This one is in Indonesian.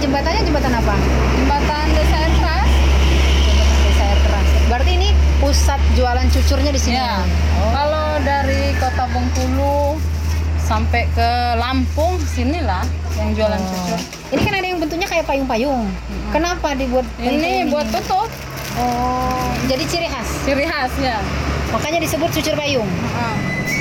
jembatannya jembatan apa? Jembatan Desa Air Keras. Jembatan Desa Air Keras. Berarti ini pusat jualan cucurnya di sini. Ya. Oh. Kalau dari Kota Bengkulu sampai ke Lampung sinilah yang jualan cucur. Ini kan ada yang bentuknya kayak payung-payung. Kenapa dibuat Ini buat tutup, Oh, jadi ciri khas. ciri khas ya. Makanya disebut cucur payung. Heeh.